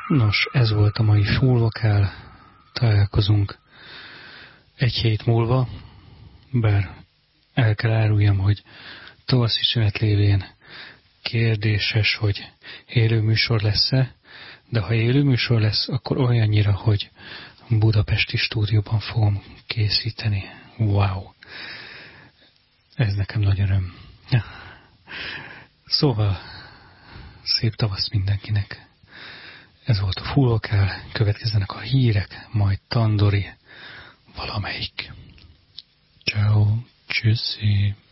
Nos, ez volt a mai Fullvokál. Találkozunk egy hét múlva, bár el kell áruljam, hogy tavaszi szünet lévén kérdéses, hogy élő műsor lesz-e, de ha élő műsor lesz, akkor olyannyira, hogy budapesti stúdióban fogom készíteni. Wow! Ez nekem nagy öröm. Szóval, szép tavasz mindenkinek. Ez volt a Fullvokál, következzenek a hírek, majd Tandori valamelyik. Ciao, tschüssi.